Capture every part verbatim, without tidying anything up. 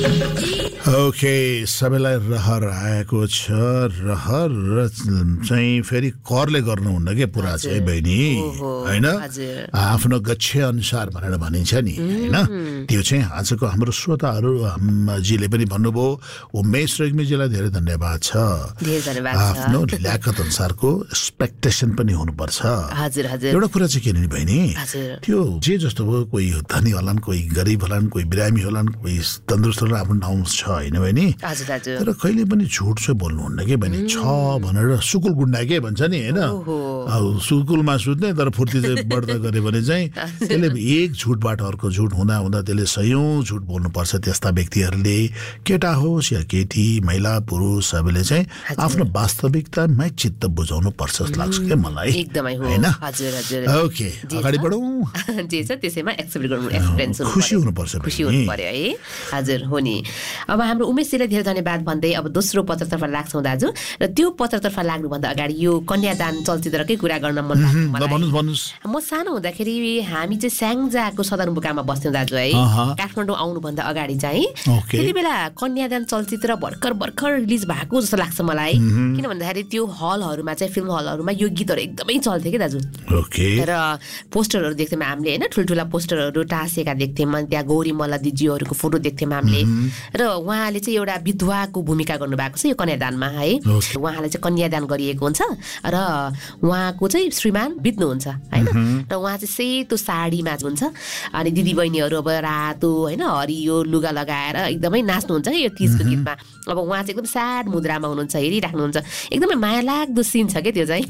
Okay सबैलाई रहर आएको छ रहर चाहिँ फेरि करले गर्नुहुन्न के पुरा चाहिँ बहिनी हैन आफ्नो गच्छे अनुसार भनेर भनिन्छ नि हैन त्यो चाहिँ आजको हाम्रो श्रोताहरू जीले पनि भन्नुभयो उमेश रेग्मीजीलाई धेरै धन्यवाद छ धेरै धन्यवाद छ आफ्नो ल्याकत अनुसारको एक्सपेक्टेसन पनि हुनुपर्छ हजुर हजुर एउटा कुरा चाहिँ के नि बहिनी त्यो जे जस्तो भयो कोही धनी होलान् कोही गरिब होलान् कोही बिरामी होलान् कोही तन्दुरुस्त होला आफ्नो ठाउँ छ हैन बहिनी हजुर हजुर तर कहिले पनि झुट चाहिँ बोल्नुहुन्न के बहिनी छ भनेर सुकुल गुण्डा के भन्छ नि हैन सुकुलमा सुत्ने तर फुर्ती चाहिँ बढ्दा गरे भने चाहिँ त्यसले एक झुटबाट अर्को झुट हुँदा हुँदा त्यसले सयौं झुट बोल्नुपर्छ त्यस्ता व्यक्तिहरूले केटा होस् या केटी महिला पुरुष सबैले चाहिँ आफ्नो वास्तविकतामै चित्त बुझाउनु पर्छ जस्तो लाग्छ के मलाई एकदमै हो हैन हजुर हजुर ओके अगाडि बढौं जे छ त्यसैमा एक्सेप्ट गर्नु एक्सपिरियन्स हुनु खुसी हुनु पर्छ खुसी हुनु पर्यो है हजुर हो नि अब हाम्रो उमेशजीलाई धेरै धन्यवाद भन्दै अब दोस्रो पत्रतर्फ लाग्छौं दाजु र त्यो पत्रतर्फ लाग्नुभन्दा अगाडि यो कन्यादान चलचित्रकै कुरा गर्न मन लाग्छ मलाई म सानो हुँदाखेरि हामी चाहिँ स्याङ्जाको सदरमुकाममा बस्थ्यौं दाजु है काठमाडौँ आउनुभन्दा अगाडि चाहिँ त्यति बेला कन्यादान चलचित्र भर्खर भर्खर रिलिज भएको जस्तो लाग्छ मलाई किन भन्दाखेरि त्यो हलहरूमा चाहिँ फिल्म हलहरूमा यो गीतहरू एकदमै चल्थ्यो के दाजु र पोस्टरहरू देख्थ्यौँ हामीले होइन ठुल्ठुला पोस्टरहरू टाँसेका देख्थ्यौँ त्यहाँ गौरी मल्ल दिदीहरूको फोटो देख्थ्यौँ हामीले र उहाँले चाहिँ एउटा विधवाको भूमिका गर्नुभएको छ यो कन्यादानमा है उहाँलाई चाहिँ कन्यादान गरिएको हुन्छ र उहाँको चाहिँ श्रीमान बित्नुहुन्छ होइन र उहाँ चाहिँ सेतो साडीमा हुन्छ अनि दिदीबहिनीहरू अब रातो होइन हरियो लुगा लगाएर एकदमै नाच्नुहुन्छ यो तीजको गीतमा अब उहाँ चाहिँ एकदम स्याड मुद्रामा हुनुहुन्छ हेरिराख्नुहुन्छ एकदमै माया लाग्दो सिन छ क्या त्यो चाहिँ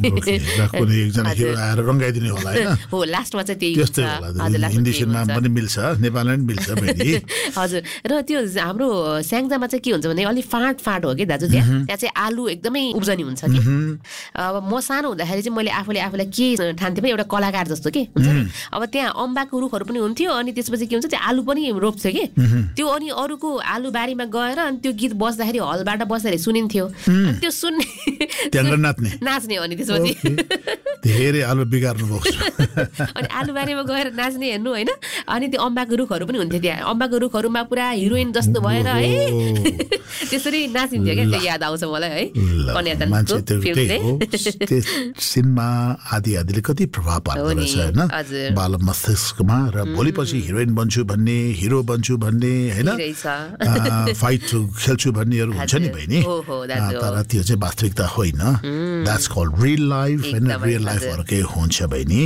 हो लास्टमा चाहिँ त्यही हुन्छ हजुर र त्यो हाम्रो स्याङ्जामा चाहिँ के हुन्छ भने अलिक फाँट फाँट हो कि दाजु त्यहाँ त्यहाँ चाहिँ आलु एकदमै उब्जनी हुन्छ कि अब म सानो हुँदाखेरि चाहिँ मैले आफूले आफूलाई के ठान्थेँ एउटा कलाकार जस्तो के हुन्छ नि अब त्यहाँ अम्बाको रुखहरू पनि हुन्थ्यो अनि त्यसपछि के हुन्छ त्यो आलु पनि रोप्थ्यो कि त्यो अनि अरूको आलु बारीमा गएर अनि त्यो गीत बस्दाखेरि हलबाट बस्दाखेरि सुनिन्थ्यो त्यो सुन्ने नाच्ने हो अनि त्यसपछि धेरै आलु बिगार्नु भएको छ अनि आलु बारीमा गएर नाच्ने हेर्नु होइन अनि त्यो अम्बाको रुखहरू पनि हुन्थ्यो त्यहाँ अम्बाको रुखहरूमा पुरा हिरोइन जस्तो भएर है त्यसरी नाचिन्थ्यो क्या त्यो याद आउँछ मलाई है कन्यादानको फिल्मले सिनमा आदि आदिले कति प्रभाव पार्दो रहेछ होइन बाल मस्तिष्कमा र भोलिपछि हिरोइन बन्छु भन्ने हिरो बन्छु भन्ने होइन फाइट खेल्छु भन्नेहरू हुन्छ नि बहिनी तर त्यो चाहिँ वास्तविकता होइन द्याट्स कल्ड रियल लाइफ होइन रियल लाइफ अर्कै हुन्छ बहिनी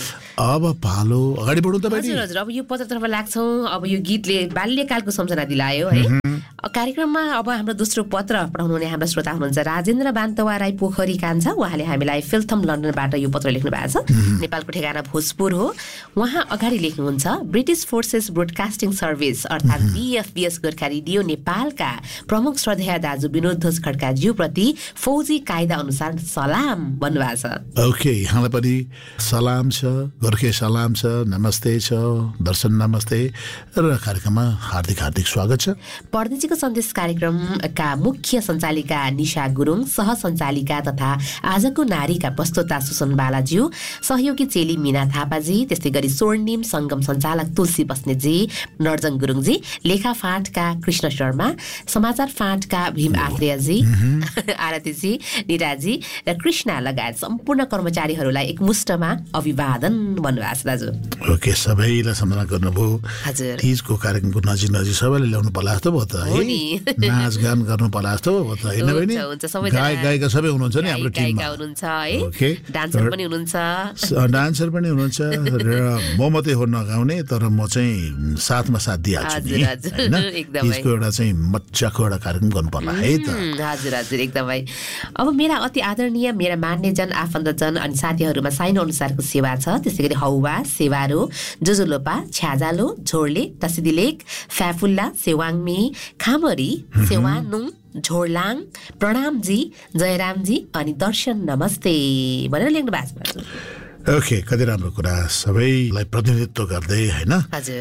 अब पालो अगाडि बढौँ त बहिनी हजुर हजुर अब यो पत्रतर्फ लाग्छौँ अब यो गीतले बाल्यकालको सम्झना दिलायो है कार्यक्रममा अब हाम्रो दोस्रो पत्र पठाउनुहुने हाम्रो श्रोता हुनुहुन्छ राजेन्द्र बान्तवा राई पोखरी कान्छा उहाँले हामीलाई फिल्थम लन्डनबाट यो पत्र लेख्नु भएको छ नेपालको ठेगाना भोजपुर हो उहाँ अगाडि लेख्नुहुन्छ ब्रिटिस फोर्सेस ब्रोडकास्टिङ सर्भिस अर्थात् बीएफबीएस गोर्खा रेडियो नेपालका प्रमुख श्रद्धेय दाजु विनोद ध्वज खड्काज्यू प्रति फौजी कायदा अनुसार सलाम भन्नुभएको छ ओके यहाँलाई पनि सलाम छ गोर्खे सलाम छ नमस्ते छ दर्शन नमस्ते र कार्यक्रममा हार्दिक हार्दिक स्वागत छ पर्देशीको सन्देश कार्यक्रमका मुख्य सञ्चालिका निशा गुरुङ सहसञ्चालिका तथा आजको नारीका प्रस्तोता सुसन बालाज्यू सहयोगी चेली मीना थापाजी त्यस्तै गरी स्वर्णिम सङ्गम सञ्चालक तुलसी बस्नेतजी नर्जङ गुरुङजी लेखा फाँटका कृष्ण शर्मा समाचार फाँटका भीम आत्रेयजी आरतीजी निराजी र कृष्णा लगायत सम्पूर्ण कर्मचारीहरूलाई एकमुष्टमा अभिवादन भन्नुभएको छ दाजु ओके सबैलाई सम्मान गर्नुभयो हजुर तीजको कार्यक्रमको नजिक नजिक सबैले ल्याउनु पर्ला जस्तो भयो त है नाच गान गर्नु पर्ला जस्तो भयो त हैन बहिनी गायक गायिका सबै हुनुहुन्छ नि हाम्रो टिममा हुनुहुन्छ है डान्सर पनि हुनुहुन्छ डान्सर पनि हुनुहुन्छ र म मात्रै हो नगाउने तर म चाहिँ साथमा साथ दिइहाल्छु नि हैन तीजको एउटा चाहिँ मज्जाको एउटा कार्यक्रम गर्नु पर्ला है त हजुर हजुर एकदमै अब मेरा अति आदरणीय मेरा मान्यजन आफन्तजन अनि साथीहरूमा साइन अनुसारको सेवा छ त्यसै गरी हौवा सेवारो जोजोलोपा छ्याजालो झोर्ले तसिदिलेक फ्याफुल्ला सेवाङमी खामरी सेवानुङ झोरलाङ प्रणामजी जयरामजी अनि दर्शन नमस्ते भनेर लेख्नु भएको छ ओके कति राम्रो कुरा सबैलाई प्रतिनिधित्व गर्दै हैन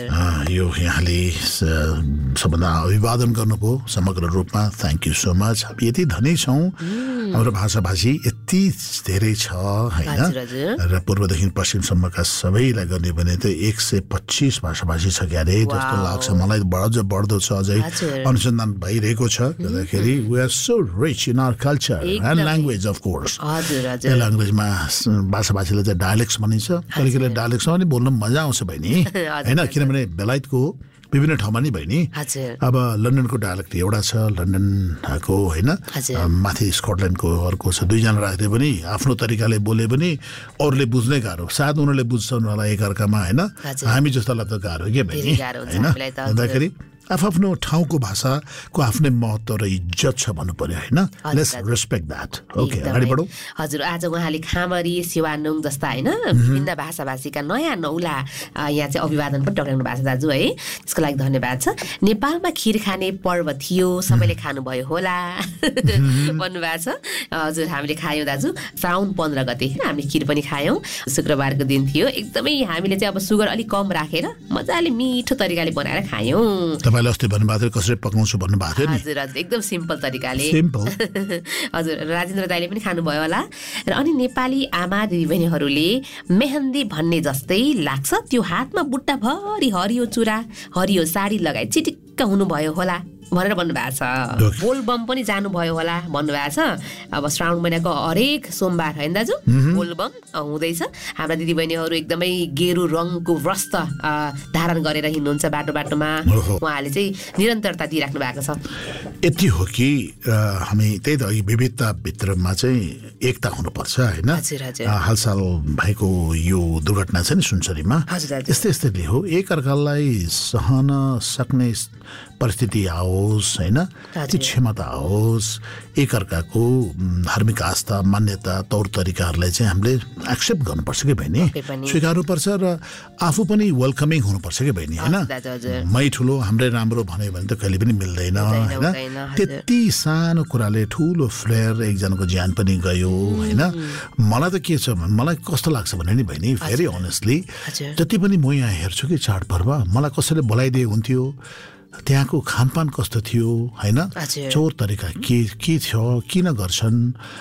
यो यहाँले सबभन्दा अभिवादन गर्नुभयो समग्र रूपमा थ्याङ्क यू सो मच हामी यति धनी छौँ हाम्रो भाषाभाषी यति धेरै छ होइन र पूर्वदेखि पश्चिमसम्मका सबैलाई गर्ने भने त एक सय पच्चिस भाषाभाषी छ क्यारे जस्तो लाग्छ मलाई। बढ्छ बढ्दो छ, अझै अनुसन्धान भइरहेको छ। गर्दाखेरि we are so rich in our culture and language of course. यो ल्याङ्ग्वेजमा भाषाभाषीले चाहिँ डायलेक्ट्स भनिन्छ, कहिले कहिले डायलेक्ट्समा पनि बोल्न मजा आउँछ बहिनी होइन, किनभने बेलायतको विभिन्न ठाउँमा नि बहिनी अब लन्डनको डायलेक्ट एउटा छ, लन्डनको होइन, माथि स्कटल्यान्डको अर्को छ। दुईजना राख्दै पनि आफ्नो तरिकाले बोले पनि अरूले बुझ्नै गाह्रो, सायद उनीहरूले बुझ्छन् होला एकअर्कामा होइन, हामी जस्तोलाई त गाह्रो के बहिनी होइन। भन्दाखेरि आफ्नो ठाउँको भाषाको आफ्नै महत्त्व र इज्जत छ भन्नु पर्यो होइन। Let's respect that. ओके, अगाडि बढौँ। हजुर, आज उहाँले खामरी सेवानुङ जस्ता होइन विभिन्न भाषाभाषीका नयाँ नौला यहाँ चाहिँ अभिवादन पनि टक्राउनु भएको छ दाजु है, त्यसको लागि धन्यवाद छ। नेपालमा खिर खाने पर्व थियो, सबैले खानुभयो होला भन्नुभएको छ। हजुर, हामीले खायौँ दाजु, श्रावण पन्ध्र गते हामीले खिर पनि खायौँ, शुक्रबारको दिन थियो। एकदमै हामीले चाहिँ अब सुगर अलिक कम राखेर मजाले मिठो तरिकाले बनाएर खायौँ। अस्ति भन्नुभएको थियो कसरी पकाउँछु भन्नुभएको थियो नि। हजुर हजुर, एकदम सिम्पल तरिकाले। सिम्पल। हजुर, राजेन्द्र दाइले पनि खानुभयो होला। र अनि नेपाली आमा दिदीबहिनीहरूले मेहन्दी भन्ने जस्तै लाग्छ, त्यो हातमा बुट्टाभरि हरियो चुरा हरियो साडी लगाई चिटिक्क हुनुभयो होला भनेर भन्नुभएको छ। बोलबम पनि जानुभयो होला भन्नुभएको छ। अब श्रावण महिनाको हरेक सोमबार होइन दाजु बोलबम हुँदैछ। हाम्रा दिदीबहिनीहरू एकदमै गेरु रङको वस्त्र धारण गरेर हिँड्नुहुन्छ बाटो बाटोमा, उहाँहरूले चाहिँ निरन्तरता दिइराख्नु भएको छ। यति हो कि हामी त्यही त विविधता भित्रमा चाहिँ एकता हुनुपर्छ होइन। हालसाल भएको यो दुर्घटना छ नि सुनसरीमा, यस्तै यस्तैले हो, एकअर्कालाई सहन सक्ने परिस्थिति आओस् होइन, त्यो क्षमता आओस्, एकअर्काको धार्मिक आस्था मान्यता तौर तरिकाहरूलाई चाहिँ हामीले एक्सेप्ट गर्नुपर्छ कि बहिनी, स्वीकार्नुपर्छ र आफू पनि वेलकमिङ हुनुपर्छ कि बहिनी होइन। मै ठुलो हाम्रै राम्रो भन्यो भने त कहिले पनि मिल्दैन होइन। त्यति सानो कुराले ठुलो फ्लेयर एकजनाको ज्यान पनि गयो होइन। मलाई त के छ भने मलाई कस्तो लाग्छ भने नि बहिनी, भेरी अनेस्टली जति पनि म यहाँ हेर्छु कि चाडपर्व, मलाई कसैले बोलाइदिए हुन्थ्यो, त्यहाँको खानपान कस्तो थियो होइन, चौर तरिका के के थियो, किन गर्छन्,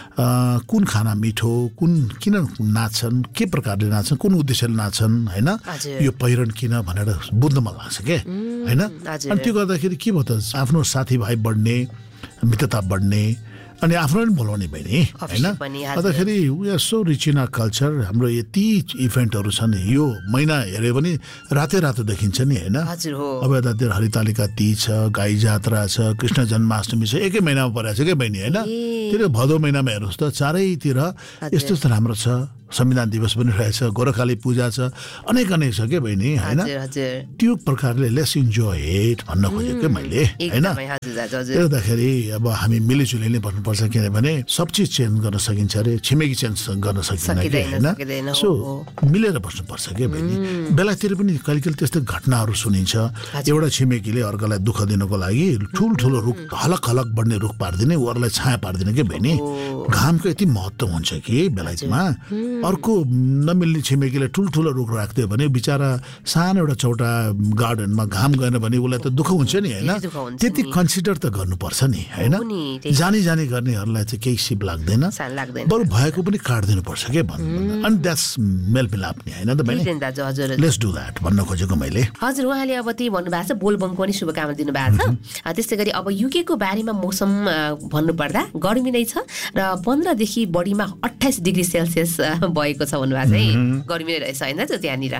कुन खाना मिठो, कुन किन नाच्छन्, के प्रकारले नाच्छन्, कुन उद्देश्यले नाच्छन् होइन, यो पहिरन किन भनेर बुझ्न मन लाग्छ के होइन। अनि त्यो गर्दाखेरि के भयो त, आफ्नो साथीभाइ बढ्ने, मित्रता बढ्ने, अनि आफ्नो पनि बोलाउने बहिनी होइन। अन्तखेरि we are so rich in our culture. हाम्रो यति इभेन्टहरू छन्, यो महिना हेऱ्यो भने रातै रातो देखिन्छ नि होइन। अब यतातिर हरितालिका तीज छ, गाई जात्रा छ, कृष्ण जन्माष्टमी छ, एकै महिनामा परेको छ क्या बहिनी होइन। त्यो भदौ महिनामा हेर्नुहोस् त चारैतिर यस्तो यस्तो राम्रो छ। संविधान दिवस पनि रहेछ, गोरखाली पूजा छ, अनेक अनेक छ क्या बहिनी होइन। त्यो प्रकारले लेस इन्जोय इट भन्न खोजेको मैले होइन। हेर्दाखेरि अब हामी मिलिजुली नै भन्नुपर्छ, किनभने सब चिज चेन्ज गर्न सकिन्छ अरे, छिमेकी चेन्ज गर्न सकिँदैन होइन। सो मिलेर बस्नुपर्छ क्या बहिनी। बेलातिर पनि कहिले कहिले त्यस्तो घटनाहरू सुनिन्छ, एउटा छिमेकीले अर्कालाई दुःख दिनको लागि ठुल्ठुलो रुख हलक हलक बढ्ने रुख पारिदिने, अरूलाई छाया पारिदिने क्या बहिनी। घामको यति महत्त्व हुन्छ कि बेलायतमा, अर्को नमिल्ने छिमेकीले ठुल्ठुलो रुख राख्दियो भने बिचरा सानो एउटा चौटा गार्डनमा घाम गएन भने उसलाई त दुःख हुन्छ नि होइन। त्यति कन्सिडर त गर्नुपर्छ नि होइन। जानी जानी गर्नेहरूलाई चाहिँ केही सिप लाग्दैन, बरु भएको पनि काटिदिनु पर्छ के भन्नु। अनि द्याट्स मेलमिलाप नि होइन त बहिनी। लेट्स डु द्याट भन्न खोजेको मैले। हजुर, उहाँले अब त्यही भन्नुभएको छ, बोलबमको पनि शुभकामना दिनुभएको छ। त्यस्तै गरी अब युकेको बारेमा मौसम भन्नुपर्दा गर्मी नै छ र पन्ध्रदेखि बढीमा अठाइस डिग्री सेल्सियस भएको छ भन्नुभएको छ है। गर्मी नै रहेछ होइन त्यहाँनिर।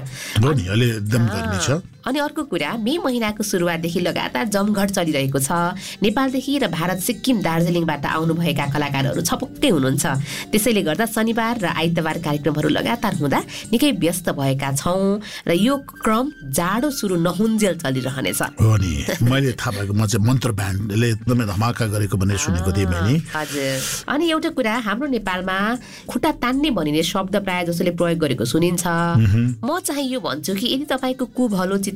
अनि अर्को कुरा, मे महिनाको सुरुवातदेखि लगातार जमघट चलिरहेको छ। नेपालदेखि र भारत सिक्किम दार्जिलिङबाट आउनुभएका कलाकारहरू छपक्कै हुनुहुन्छ। त्यसैले गर्दा शनिबार र आइतबार कार्यक्रमहरू लगातार हुँदा निकै व्यस्त भएका छौँ र यो क्रम जाडो सुरु नहुन्जेल चलिरहनेछ। हो नि, मैले थाहा भएको म चाहिँ मन्त्र ब्यान्डले एकदमै धमाका गरेको भनेर सुनेको थिएँ मैले। हजुर, अनि एउटा कुरा, हाम्रो नेपालमा खुट्टा तान्ने भनिने शब्द प्रायः जसोले प्रयोग गरेको सुनिन्छ। म चाहिँ यो भन्छु कि यदि तपाईँको कुभलो चिता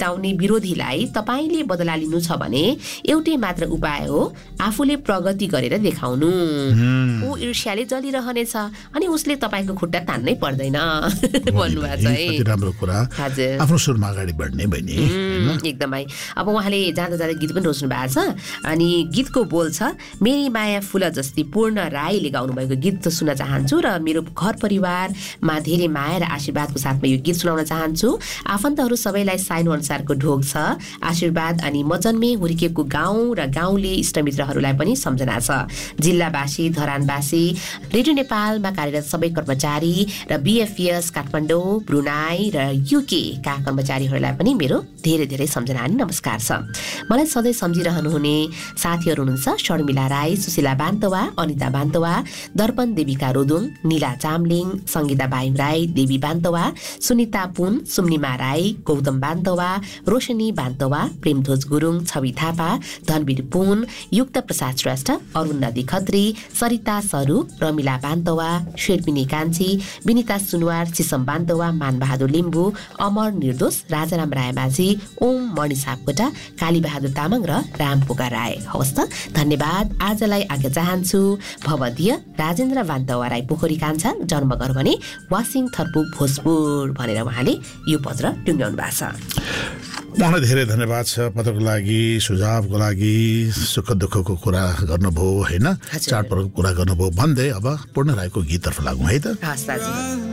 बिताउने विरोधीलाई तपाईले बदला लिनु छ भने एउटै मात्र उपाय हो आफूले प्रगति गरेर देखाउनु। ऊ ईर्ष्याले जलिरहनेछ अनि उसले तपाईको खुट्टा तान्नै पर्दैन भन्नुभएको छ है। कति राम्रो कुरा। हजुर आफ्नो सुरमा अगाडि बढ्ने बहिनी एकदमै। अब उहाँले जाँदा जाँदा गीत पनि रोज्नु भएको छ अनि गीतको बोल छ मेरी माया फुल जस्ती पूर्ण राईले गाउनु भएको गीत सुन्न चाहन्छु र मेरो घर परिवारमा धेरै माया र आशीर्वादको साथमा यो गीत सुनाउन चाहन्छु। आफन्तहरू सबैलाई साइनो अनुसारको ढोग छ आशीर्वाद अनि म जन्मे हुर्किएको गाउँ र गाउँले इष्टमित्रहरूलाई पनि सम्झना छ। जिल्लावासी धरानवासी रेडियो नेपालमा कार्यरत सबै कर्मचारी र बिएफएस काठमाडौँ ब्रुनाई र युके का कर्मचारीहरूलाई पनि मेरो धेरै धेरै सम्झना अनि नमस्कार छ। मलाई सधैँ सम्झिरहनुहुने साथीहरू हुनुहुन्छ शर्मिला राई, सुशीला बान्तवा, अनिता बान्तवा, दर्पण देविका रोदुङ, नीला चामलिङ, सङ्गीता बाइम राई, देवी बान्तवा, सुनिता पुन, सुम्निमा राई, गौतम बान्तवा, रोशनी बान्तवा, प्रेमध्वज गुरुङ, छवि थापा, धनवीर पुन, युक्त प्रसाद श्रेष्ठ, अरुण नदी खत्री, सरिता स्वरूप, रमिला बान्तवा, शेर्पिनी कान्छी, विनिता सुनवार, सिसम बान्तवा, मानबहादुर लिम्बू, अमर निर्दोष, राजाराम रायमाझी, ओम मणि सापकोटा, कालीबहादुर तामाङ र रामपोका राय। हवस् त धन्यवाद। आजलाई आज्ञा चाहन्छु। भवदीय राजेन्द्र बान्तवा राई पोखरी कान्छा, जन्मघर भने वासिङ थर्पुक भोजपुर भनेर उहाँले यो पत्र टुङ्ग्याउनु भएको छ। उहाँलाई धेरै धन्यवाद छ पत्रको लागि, सुझावको लागि, सुख दुःखको कुरा गर्नुभयो होइन, चाडपर्वको कुरा गर्नुभयो भन्दै अब पूर्ण राईको गीततर्फ लागौँ है त। हस् दाजु।